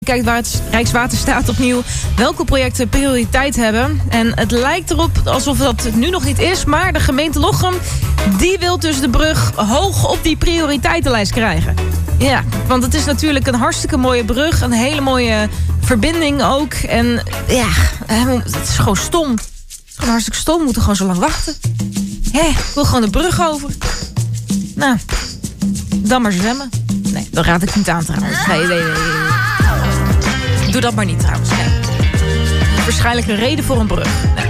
Kijkt waar het Rijkswaterstaat opnieuw welke projecten prioriteit hebben. En het lijkt erop alsof dat nu nog niet is. Maar de gemeente Lochem, die wil dus de brug hoog op die prioriteitenlijst krijgen. Ja, want het is natuurlijk een hartstikke mooie brug. Een hele mooie verbinding ook. En ja, het is gewoon stom. Het is gewoon hartstikke stom. We moeten gewoon zo lang wachten. Ik wil gewoon de brug over. Nou, dan maar zwemmen. Nee, dat raad ik niet aan trouwens. Nee. Doe dat maar niet trouwens. Nee. Waarschijnlijk een reden voor een brug. Nee.